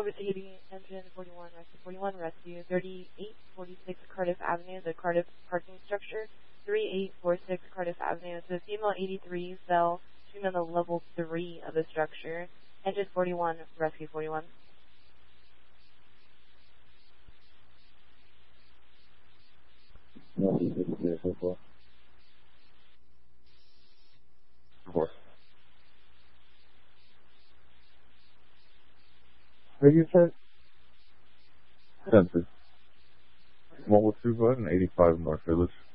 Culver City, engine 41, rescue 3846 Cardiff Avenue, the Cardiff parking structure, 3846 Cardiff Avenue. So female 83 fell, female to level 3 of the structure, engine 41, rescue 41. No, he's there so far. Of course. What you said? Census. 112 and 85 North Village.